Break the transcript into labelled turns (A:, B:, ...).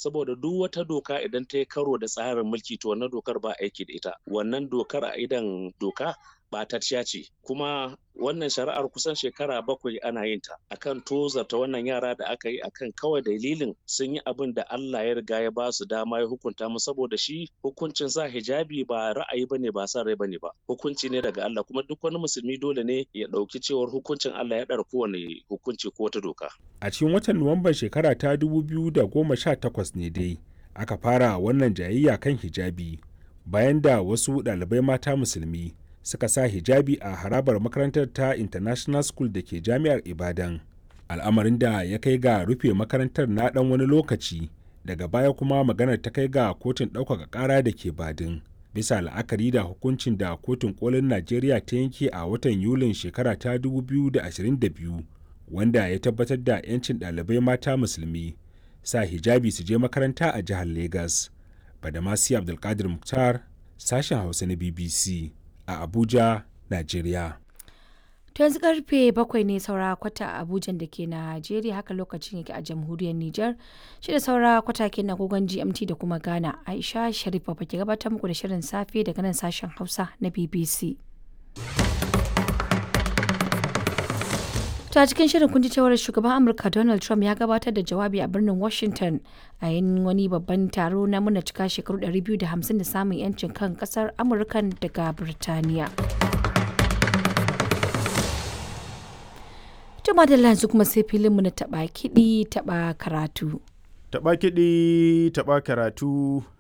A: saboda duk wata doka idan ta yi karo da tsarin mulki to wannan dokar ba aiki da ita. Wannan dokar a idan doka ɓatacciya ce, kuma wannan shari'ar kusan shekara 7 ana yin ta akan tozarta wannan yara da aka yi akan kawai dalilin sun yi abin da Allah ya riga ya ba su dama ya hukunta mu, saboda shi hukuncin sa hijabi ba ra'ayi bane ba san rai bane ba, hukunci ne daga Allah, kuma duk wani musulmi dole ne ya ɗauki cewar hukuncin Allah ya ɗara kowane hukunci ko wata doka.
B: A cikin watan Nuwamban shekara ta 2018 ne dai aka fara wannan jayayya kan hijabi bayan da wasu ɗalibai mata musulmi suka sa hijabi a harabar makarantar ta International School da ke Jami'ar Ibadan. Al'amarin da ya kai ga rufe makarantar na ɗan wani lokaci, daga baya kuma maganar ta kai ga kotun ɗaukaka ƙara da ke Badin. Bisa la'akari da hukuncin da kotun kolin Najeriya ta yanke a watan Yulin shekara ta 2022 wanda ya tabbatar da 'yancin ɗalibai mata musulmi sa hijabi su je makaranta a jihar Legas. Badamasi Abdulkadir Mukhtar, sashen Hausa na BBC a Abuja, Najeriya.
C: To yanzu karfe 7 ne saura kwata a Abuja da ke Najeriya, haka lokacin yake a jamhuriyar Nijar. Shi da saura kwata ke na gogon GMT da kuma Ghana. Aisha Sharifa ke gabatar muku da shirin safe daga nan sashen Hausa na BBC. To a cikin shirin kun ji cewar shugaban Amurka Donald Trump ya gabatar da jawabi a birnin Washington a yin wani babban taro na muna cika shekaru 250 da samun 'yancin kan kasar Amurka daga Birtaniya. Tuma da yanzu kuma sai filinmu na taɓa kiɗi taɓa karatu.
D: Taɓa kiɗi taɓa karatu.